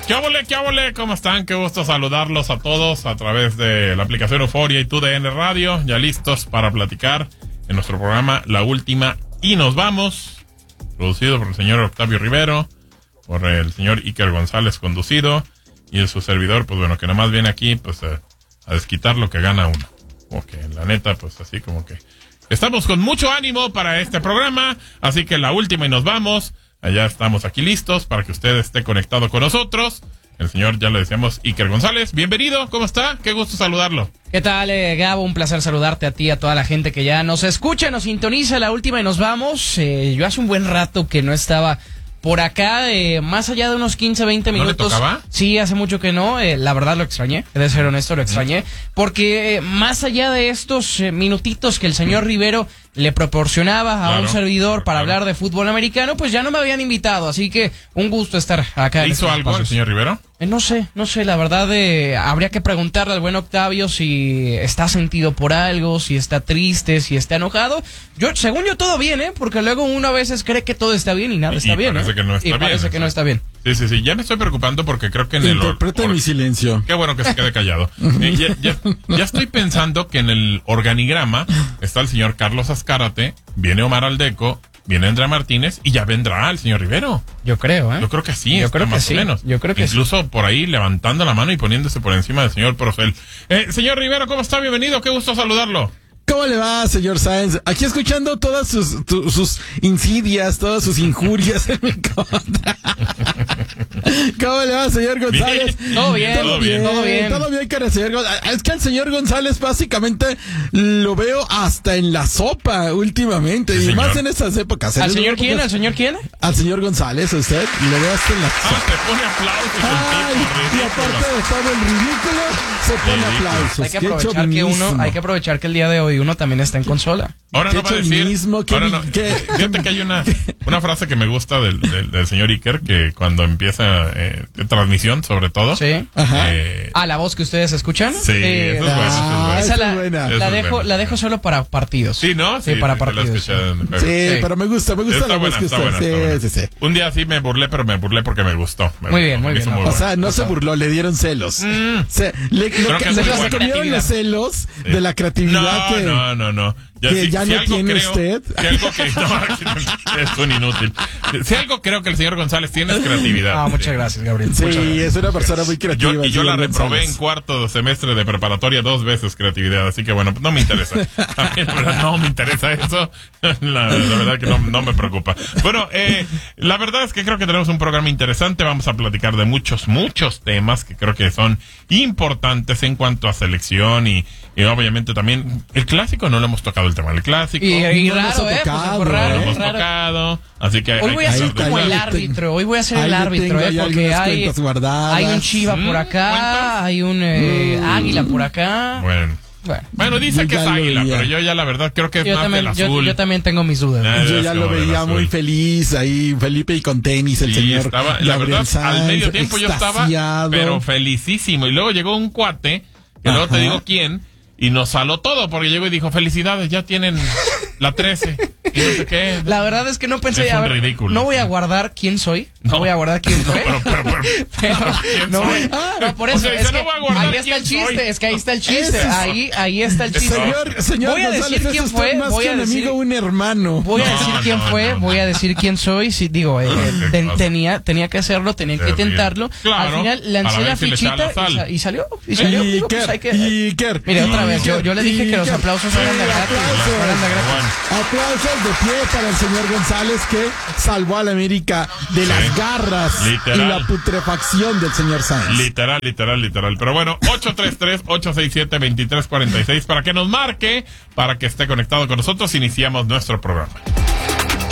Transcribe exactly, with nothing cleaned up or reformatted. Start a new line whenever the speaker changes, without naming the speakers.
¿Qué óvole, qué óvole? ¿Cómo están? Qué gusto saludarlos a todos a través de la aplicación Euforia y Tu D N Radio. Ya listos para platicar en nuestro programa La Última y Nos Vamos. Producido por el señor Octavio Rivero, por el señor Iker González conducido. Y su servidor, pues bueno, que nada más viene aquí pues a, a desquitar lo que gana uno. Como que la neta, pues así como que... Estamos con mucho ánimo para este programa, así que La Última y Nos Vamos. Allá estamos aquí listos para que usted esté conectado con nosotros. El señor, ya le decíamos, Iker González. Bienvenido, ¿cómo está? Qué gusto saludarlo.
¿Qué tal, eh, Gabo? Un placer saludarte a ti, a toda la gente que ya nos escucha, nos sintoniza. La Última y Nos Vamos. Eh, yo hace un buen rato que no estaba por acá, eh, más allá de unos quince, veinte minutos.
¿No le tocaba?
Sí, hace mucho que no. Eh, la verdad lo extrañé, he de ser honesto, lo extrañé. Porque eh, más allá de estos eh, minutitos que el señor Rivero le proporcionaba a
Claro,
un servidor para
claro.
hablar de fútbol americano, pues ya no me habían invitado, así que un gusto estar acá. en
¿Hizo
estos
algo el
espacios.
señor Rivero?
Eh, no sé, no sé, la verdad eh, habría que preguntarle al buen Octavio si está sentido por algo, si está triste, si está enojado. Yo, según yo, todo bien, ¿eh? Porque luego uno a veces cree que todo está bien y nada
Y-
está
y
bien,
parece
¿eh?
que no está
y
bien,
parece que
exacto.
no está bien.
Sí, sí, sí. Ya me estoy preocupando porque creo que en el...
Interpreta
or-
mi silencio.
Qué bueno que se quede callado. Eh, ya, ya, ya estoy pensando que en el organigrama está el señor Carlos Azcárate, viene Omar Aldeco, viene Andrea Martínez y ya vendrá el señor Rivero.
Yo creo, ¿eh?
Yo creo que sí,
Yo
está
creo que
más
sí,
o menos.
yo creo que
Incluso por ahí levantando la mano y poniéndose por encima del señor Procel. Eh, señor Rivero, ¿cómo está? Bienvenido, qué gusto saludarlo.
¿Cómo le va, señor Sáenz? Aquí escuchando todas sus, tu- sus insidias, todas sus injurias en mi contra. ¿Cómo le va, señor González?
Bien.
Todo bien,
Todo bien.
todo bien.
Todo bien, cara, señor González. Es que al señor González básicamente lo veo hasta en la sopa últimamente.
Sí,
y
señor.
más en estas épocas. en
¿Al
estas
señor
épocas-
quién? ¿Al señor quién?
Al señor González, usted. Le veo hasta en la
Ah,
sopa.
te pone aplausos
Ay,
el tipo,
y aparte
ridículo.
de todo el ridículo, se pone
Ridículo.
aplausos.
Hay que
Qué
aprovechar que uno,
chauvinismo.
hay que aprovechar que el día de hoy uno también está en consola.
Ahora
Qué
no va a decir.
chauvinismo, qué
Ahora
vi-
no.
qué-
Fíjate que hay una, una frase que me gusta del, del, del señor Iker, que cuando empieza eh, de transmisión, sobre todo.
Sí.
Ajá.
eh,
Ah, la voz que ustedes escuchan.
Sí,
Eh,
eso es bueno, eso es
Ah,
bueno.
esa
esa
la,
es buena.
la
Eso es
dejo,
bueno.
la dejo solo para partidos.
Sí, ¿no?
Sí, para
sí, te la
partidos.
escuché en el juego.
Sí,
Sí.
pero me gusta, me gusta
Está
la voz
buena,
que
está
usted.
buena, está
Sí,
buena.
sí, sí.
Un día sí me burlé, pero me burlé porque me gustó. Me
Muy
gustó,
bien, muy
me hizo
bien.
muy
O
bueno.
sea, no se burló, le dieron celos.
Mm.
Se, le,
Creo
lo
que
que
es
se
muy
le
bueno.
comieron los celos de la creatividad
no,
que...
no, no, no.
que ya no
algo
tiene
creo,
usted.
Si algo que, no, es un inútil. Si algo creo que el señor González tiene es creatividad.
Ah, muchas gracias, Gabriel.
Sí,
Muchas gracias.
es una persona muy
Yo,
creativa.
y yo la
señor
reprobé
González.
en cuarto semestre de preparatoria dos veces creatividad, así que bueno, pues no me interesa. No me interesa eso. La, la verdad que no, no me preocupa. Bueno, eh, la verdad es que creo que tenemos un programa interesante. Vamos a platicar de muchos, muchos temas que creo que son importantes en cuanto a selección y, y obviamente también el clásico. No lo hemos tocado el tema del clásico.
Y, y
No nos
raro,
ha
¿eh? Pues,
tocado,
fue
no
raro,
lo hemos
raro.
tocado. Así que
Hoy
hay
voy
que
a ser
hablar de
como
ahí
el
le
árbitro. Hoy voy a ser
ahí
el
le
árbitro,
tengo
¿eh?
ahí
Porque
algunas
hay,
cuentas guardadas.
hay un chiva por
Mm,
acá,
¿cuentas?
hay un eh, águila por acá.
Bueno.
Bueno,
Bueno, dice
Yo
que
ya
es
lo
águila,
veía.
pero yo ya la verdad creo que es
yo
más
también,
del
yo,
azul.
yo también tengo mis dudas.
Ah,
Yo
es
ya
como
lo
del
veía
azul.
muy feliz ahí, Felipe y con tenis, el
Sí,
señor
estaba, la
Gabriel
verdad,
Sáenz,
al medio tiempo yo estaba,
extasiado.
pero felicísimo. Y luego llegó un cuate, que luego
Ajá.
te digo quién, y nos saló todo, porque llegó y dijo, felicidades, ya tienen la trece. Y no sé qué.
La verdad es que no pensé,
Es
a
un
ver,
ridículo.
no voy a guardar quién soy, no,
No.
voy a guardar quién soy.
Pero, pero, pero,
Pero,
¿quién
no,
soy?
ah, no, por
O
eso,
sea,
es
dice,
que
no voy a guardar
ahí está el
quién
chiste,
soy.
es que ahí está el chiste,
Ese es-
ahí, ahí está el chiste.
Señor, señor
voy a
González,
decir
es
quién
usted
fue,
más
voy
que
a
un
decir,
amigo, un hermano.
voy a
No,
decir
no,
quién
no,
fue,
no.
voy a decir quién soy, si digo, eh,
qué
ten-
cosa.
tenía, tenía que hacerlo, tenía que
Terrible.
tentarlo.
Claro,
Al final lancé
para ver
la
si le echaba la
fichita y,
sal.
sa- y salió, y salió,
Y
digo, pues
Iker,
hay que...
y Iker,
Mire, otra
y
vez, yo,
Iker,
yo le dije
y
que los
Iker.
aplausos eran de gratis,
Aplausos.
eran de gratis.
Bueno.
Aplausos de pie para el señor González que salvó a la América de las garras
Literal.
y la putrefacción del señor Sáenz.
Literal, literal, literal. Pero bueno, ocho tres tres, ocho seis siete, dos tres cuatro seis para que nos marque, para que esté conectado con nosotros. Iniciamos nuestro programa.